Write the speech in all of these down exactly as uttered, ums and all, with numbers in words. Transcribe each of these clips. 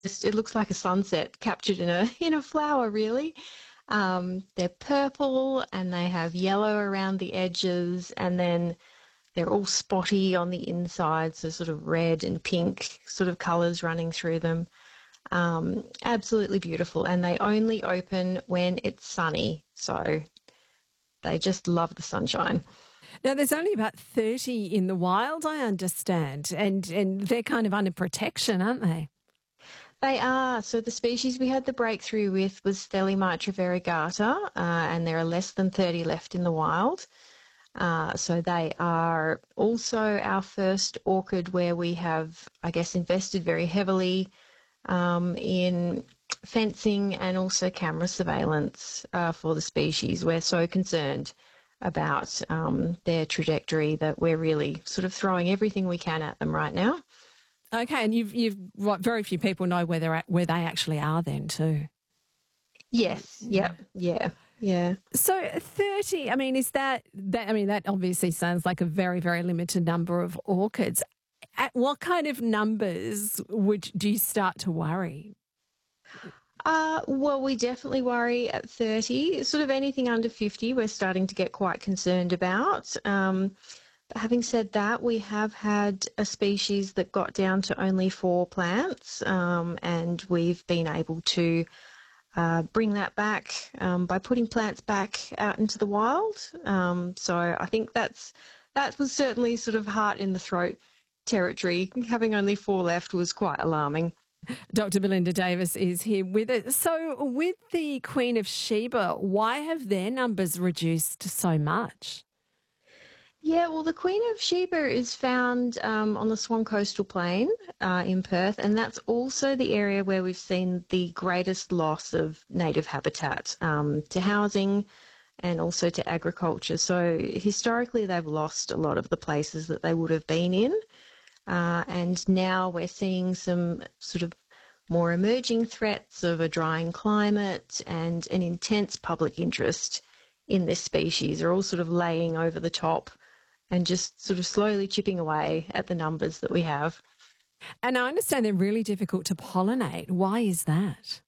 just, it looks like a sunset captured in a in a flower, really. Um, they're purple and they have yellow around the edges, and then they're all spotty on the inside, so sort of red and pink sort of colours running through them. Um, absolutely beautiful, and they only open when it's sunny, so they just love the sunshine. Now, there's only about thirty in the wild, I understand, and, and they're kind of under protection, aren't they? They are. So the species we had the breakthrough with was Thelymitra variegata, uh, and there are less than thirty left in the wild. Uh, so they are also our first orchid where we have, I guess, invested very heavily um, in fencing and also camera surveillance uh, for the species. We're so concerned about um, their trajectory that we're really sort of throwing everything we can at them right now. Okay, and you've you've what very few people know where they're at, where they actually are then too. Yes. Yeah. Yeah. Yeah. So thirty, I mean, is that that? I mean, that obviously sounds like a very very limited number of orchids. At what kind of numbers would do you start to worry? Uh, well, we definitely worry at thirty. Sort of anything under fifty, we're starting to get quite concerned about. Um, but having said that, we have had a species that got down to only four plants, um, and we've been able to uh, bring that back um, by putting plants back out into the wild. Um, so I think that's that was certainly sort of heart in the throat territory. Having only four left was quite alarming. Doctor Belinda Davis is here with us. So with the Queen of Sheba, why have their numbers reduced so much? Yeah, well, the Queen of Sheba is found um, on the Swan Coastal Plain uh, in Perth, and that's also the area where we've seen the greatest loss of native habitat um, to housing and also to agriculture. So historically, they've lost a lot of the places that they would have been in. Uh, and now we're seeing some sort of more emerging threats of a drying climate and an intense public interest in this species are all sort of laying over the top and just sort of slowly chipping away at the numbers that we have. And I understand they're really difficult to pollinate. Why is that?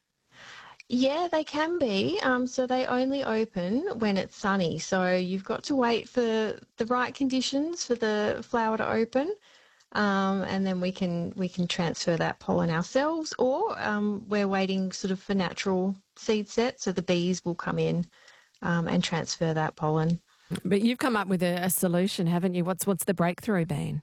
Yeah, they can be. Um, so they only open when it's sunny. So you've got to wait for the right conditions for the flower to open. Um, and then we can we can transfer that pollen ourselves, or um, we're waiting sort of for natural seed set, so the bees will come in um, and transfer that pollen. But you've come up with a, a solution, haven't you? What's what's the breakthrough been?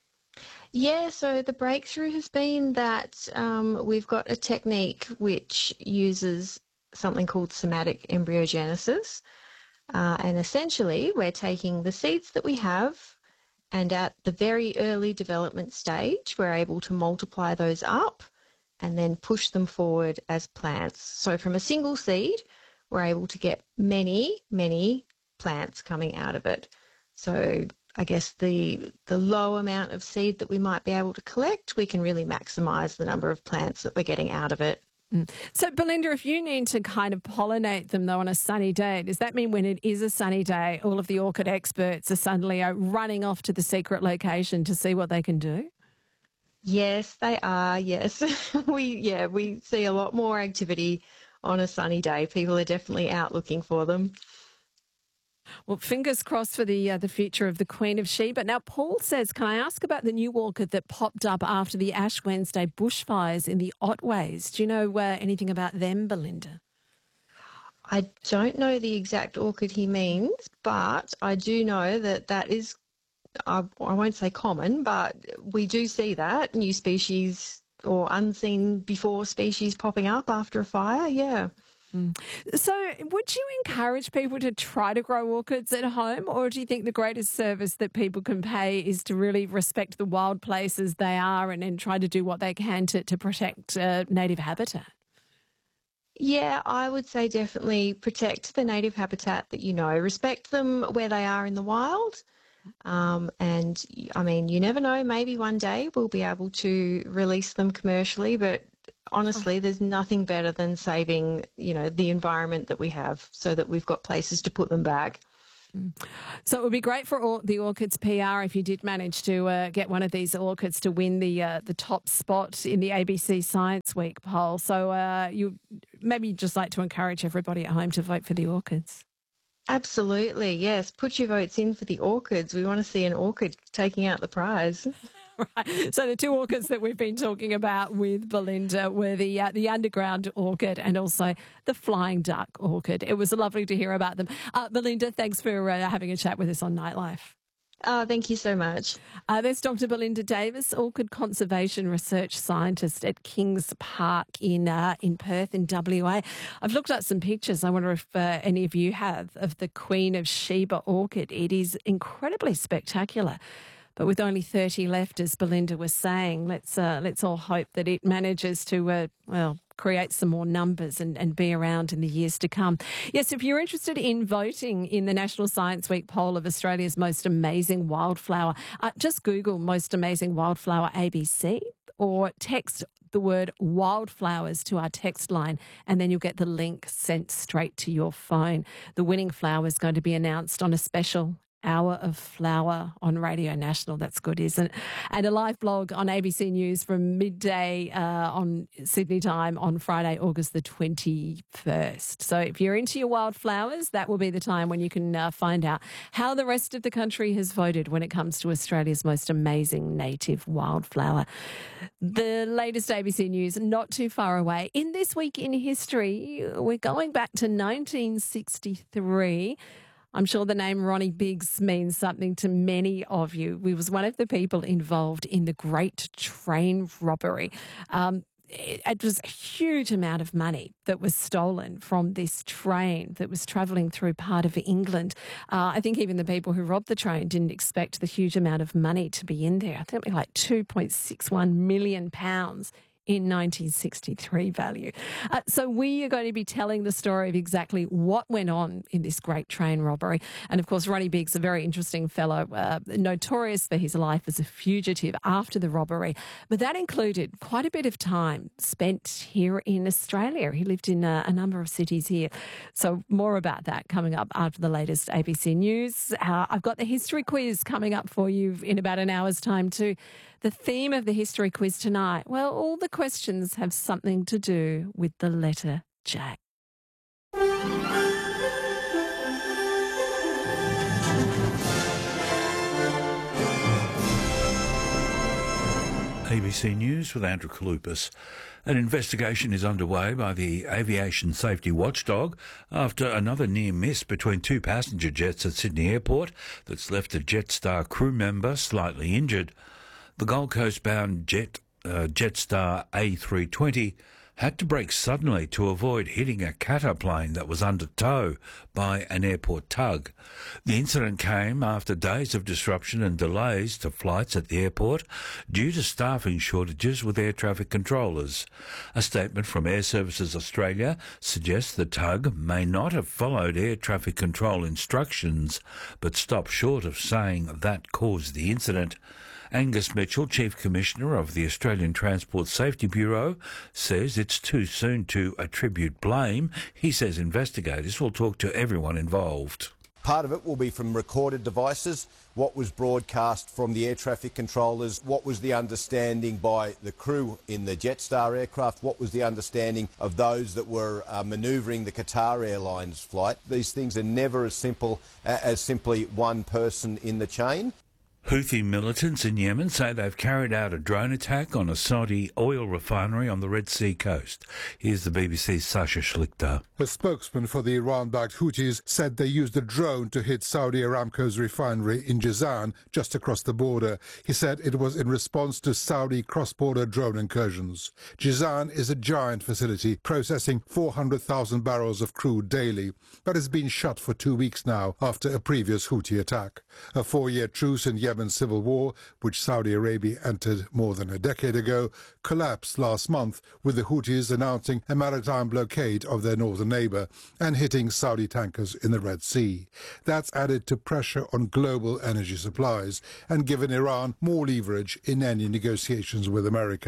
Yeah, so the breakthrough has been that um, we've got a technique which uses something called somatic embryogenesis, uh, and essentially we're taking the seeds that we have. And at the very early development stage, we're able to multiply those up and then push them forward as plants. So from a single seed, we're able to get many, many plants coming out of it. So I guess the the low amount of seed that we might be able to collect, we can really maximise the number of plants that we're getting out of it. Mm. So, Belinda, if you need to kind of pollinate them, though, on a sunny day, does that mean when it is a sunny day, all of the orchid experts are suddenly uh, running off to the secret location to see what they can do? Yes, they are. Yes. we, yeah, we see a lot more activity on a sunny day. People are definitely out looking for them. Well, fingers crossed for the uh, the future of the Queen of Sheba. Now, Paul says, can I ask about the new orchid that popped up after the Ash Wednesday bushfires in the Otways? Do you know uh, anything about them, Belinda? I don't know the exact orchid he means, but I do know that that is, I, I won't say common, but we do see that new species or unseen before species popping up after a fire. Yeah. Mm. So would you encourage people to try to grow orchids at home, or do you think the greatest service that people can pay is to really respect the wild places they are and, and try to do what they can to, to protect uh, native habitat? Yeah, I would say definitely protect the native habitat that you know. Respect them where they are in the wild. Um, and, I mean, you never know, maybe one day we'll be able to release them commercially, but honestly, there's nothing better than saving, you know, the environment that we have so that we've got places to put them back. So it would be great for all the Orchids P R if you did manage to uh, get one of these orchids to win the uh, the top spot in the A B C Science Week poll. So uh, you maybe you'd just like to encourage everybody at home to vote for the orchids. Absolutely, yes. Put your votes in for the orchids. We want to see an orchid taking out the prize. Right. So the two orchids that we've been talking about with Belinda were the uh, the underground orchid and also the flying duck orchid. It was lovely to hear about them. Uh, Belinda, thanks for uh, having a chat with us on Nightlife. Oh, thank you so much. Uh, there's Doctor Belinda Davis, orchid conservation research scientist at Kings Park in uh, in Perth in W A. I've looked at some pictures. I wonder if uh, any of you have of the Queen of Sheba orchid. It is incredibly spectacular. But with only thirty left, as Belinda was saying, let's uh, let's all hope that it manages to, uh, well, create some more numbers and, and be around in the years to come. Yes, if you're interested in voting in the National Science Week poll of Australia's most amazing wildflower, uh, just Google Most Amazing Wildflower A B C or text the word wildflowers to our text line and then you'll get the link sent straight to your phone. The winning flower is going to be announced on a special Hour of Flower on Radio National. That's good, isn't it? And a live blog on A B C News from midday uh, on Sydney time on Friday, August the twenty-first. So if you're into your wildflowers, that will be the time when you can uh, find out how the rest of the country has voted when it comes to Australia's most amazing native wildflower. The latest A B C News, not too far away. In This Week in History, we're going back to nineteen sixty-three. I'm sure the name Ronnie Biggs means something to many of you. He was one of the people involved in the Great Train Robbery. Um, it, it was a huge amount of money that was stolen from this train that was travelling through part of England. Uh, I think even the people who robbed the train didn't expect the huge amount of money to be in there. I think it was like two point six one million pounds in nineteen sixty-three value. Uh, so we are going to be telling the story of exactly what went on in this great train robbery. And of course, Ronnie Biggs, a very interesting fellow, uh, notorious for his life as a fugitive after the robbery. But that included quite a bit of time spent here in Australia. He lived in a, a number of cities here. So more about that coming up after the latest A B C News. Uh, I've got the history quiz coming up for you in about an hour's time too. The theme of the history quiz tonight, well, all the questions have something to do with the letter J. A B C News with Andrew Kalupas. An investigation is underway by the aviation safety watchdog after another near miss between two passenger jets at Sydney Airport that's left a Jetstar crew member slightly injured. The Gold Coast-bound jet, uh, Jetstar A three twenty had to brake suddenly to avoid hitting a Qatar plane that was under tow by an airport tug. The incident came after days of disruption and delays to flights at the airport due to staffing shortages with air traffic controllers. A statement from Air Services Australia suggests the tug may not have followed air traffic control instructions, but stopped short of saying that caused the incident. Angus Mitchell, Chief Commissioner of the Australian Transport Safety Bureau, says it's too soon to attribute blame. He says investigators will talk to everyone involved. Part of it will be from recorded devices, what was broadcast from the air traffic controllers, what was the understanding by the crew in the Jetstar aircraft, what was the understanding of those that were uh, manoeuvring the Qatar Airlines flight. These things are never as simple uh, as simply one person in the chain. Houthi militants in Yemen say they've carried out a drone attack on a Saudi oil refinery on the Red Sea coast. Here's the B B C's Sasha Schlichter. A spokesman for the Iran-backed Houthis said they used a drone to hit Saudi Aramco's refinery in Jazan, just across the border. He said it was in response to Saudi cross-border drone incursions. Jazan is a giant facility processing four hundred thousand barrels of crude daily, but has been shut for two weeks now after a previous Houthi attack. A four-year truce in Yemen civil war, which Saudi Arabia entered more than a decade ago, collapsed last month with the Houthis announcing a maritime blockade of their northern neighbour and hitting Saudi tankers in the Red Sea. That's added to pressure on global energy supplies and given Iran more leverage in any negotiations with America.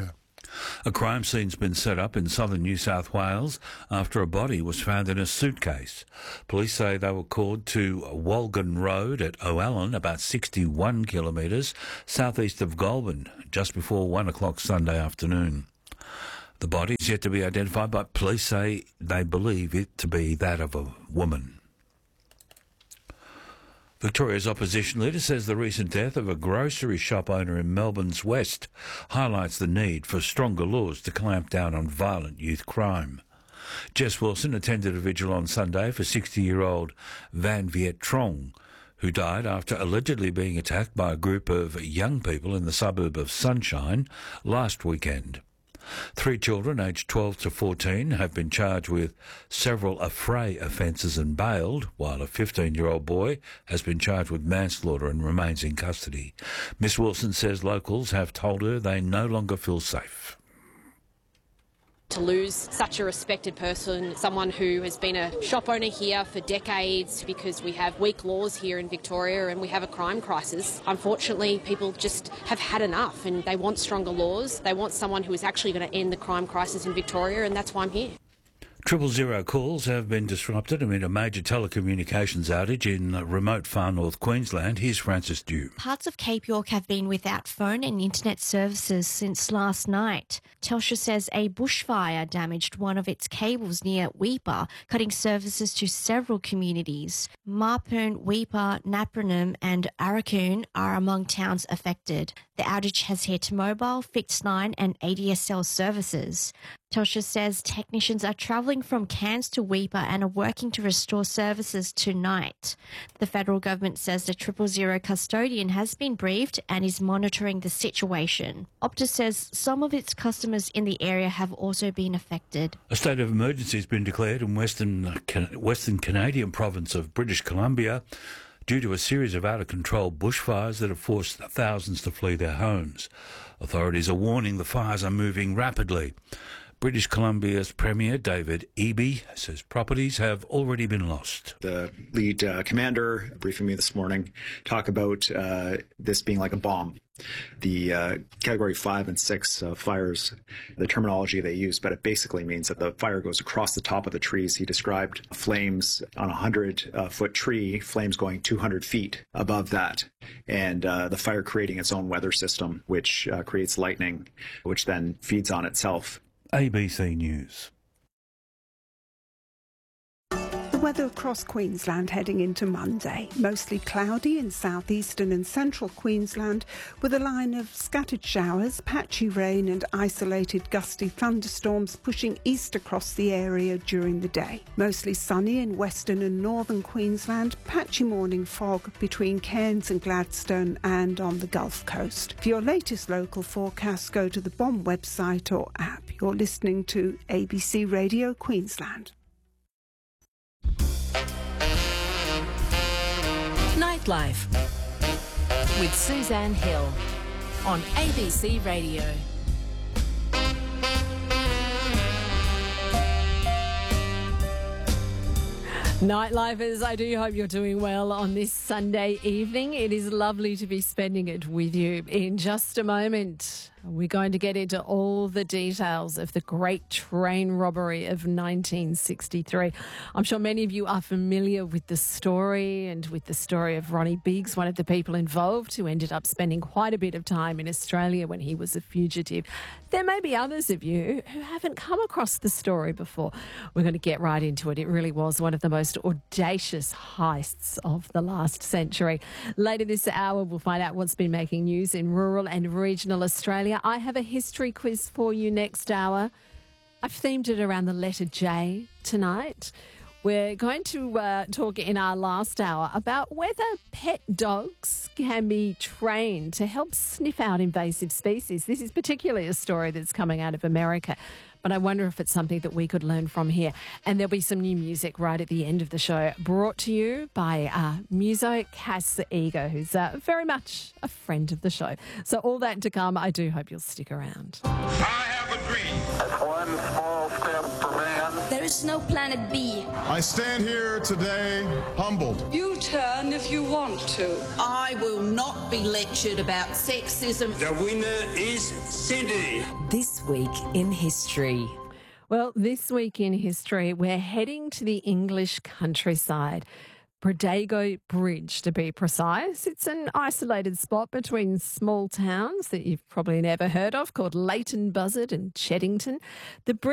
A crime scene's been set up in southern New South Wales after a body was found in a suitcase. Police say they were called to Walgan Road at O'Allen, about sixty-one kilometres southeast of Goulburn, just before one o'clock Sunday afternoon. The body is yet to be identified, but police say they believe it to be that of a woman. Victoria's opposition leader says the recent death of a grocery shop owner in Melbourne's West highlights the need for stronger laws to clamp down on violent youth crime. Jess Wilson attended a vigil on Sunday for sixty-year-old Van Viet Trong, who died after allegedly being attacked by a group of young people in the suburb of Sunshine last weekend. Three children, aged twelve to fourteen, have been charged with several affray offences and bailed, while a fifteen-year-old boy has been charged with manslaughter and remains in custody. Miss Wilson says locals have told her they no longer feel safe. To lose such a respected person, someone who has been a shop owner here for decades, because we have weak laws here in Victoria and we have a crime crisis. Unfortunately, people just have had enough and they want stronger laws. They want someone who is actually going to end the crime crisis in Victoria, and that's why I'm here. Triple zero calls have been disrupted amid a major telecommunications outage in remote far north Queensland. Here's Francis Dew. Parts of Cape York have been without phone and internet services since last night. Telstra says a bushfire damaged one of its cables near Weipa, cutting services to several communities. Marpoon, Weipa, Napranum and Arakoon are among towns affected. The outage has hit mobile, fixed line and A D S L services. Telstra says technicians are travelling from Cairns to Weipa and are working to restore services tonight. The federal government says the triple zero custodian has been briefed and is monitoring the situation. Optus says some of its customers in the area have also been affected. A state of emergency has been declared in Western, Western Canadian province of British Columbia due to a series of out-of-control bushfires that have forced thousands to flee their homes. Authorities are warning the fires are moving rapidly. British Columbia's Premier, David Eby, says properties have already been lost. The lead uh, commander briefing me this morning talk about uh, this being like a bomb. The uh, category five and six uh, fires, the terminology they use, but it basically means that the fire goes across the top of the trees. He described flames on a one hundred foot tree, flames going two hundred feet above that, and uh, the fire creating its own weather system, which uh, creates lightning, which then feeds on itself. A B C News. The weather across Queensland heading into Monday. Mostly cloudy in southeastern and central Queensland, with a line of scattered showers, patchy rain and isolated gusty thunderstorms pushing east across the area during the day. Mostly sunny in western and northern Queensland, patchy morning fog between Cairns and Gladstone and on the Gulf Coast. For your latest local forecast, go to the B O M website or app. You're listening to A B C Radio Queensland. Nightlife with Suzanne Hill on A B C Radio. Nightlifers, I do hope you're doing well on this Sunday evening. It is lovely to be spending it with you. In just a moment, we're going to get into all the details of the great train robbery of nineteen sixty-three. I'm sure many of you are familiar with the story and with the story of Ronnie Biggs, one of the people involved who ended up spending quite a bit of time in Australia when he was a fugitive. There may be others of you who haven't come across the story before. We're going to get right into it. It really was one of the most audacious heists of the last century. Later this hour, we'll find out what's been making news in rural and regional Australia. I have a history quiz for you next hour. I've themed it around the letter J tonight. We're going to uh, talk in our last hour about whether pet dogs can be trained to help sniff out invasive species. This is particularly a story that's coming out of America, but I wonder if it's something that we could learn from here. And there'll be some new music right at the end of the show, brought to you by uh, Muso Cass Ego, who's uh, very much a friend of the show. So all that to come. I do hope you'll stick around. I have a dream. That's one small step for man. There is There's no planet B. I stand here today humbled. You turn if you want to. I will not be lectured about sexism. The winner is Sydney. This week in history. Well, this week in history, we're heading to the English countryside. Pridago Bridge, to be precise. It's an isolated spot between small towns that you've probably never heard of called Leighton Buzzard and Cheddington. The bridge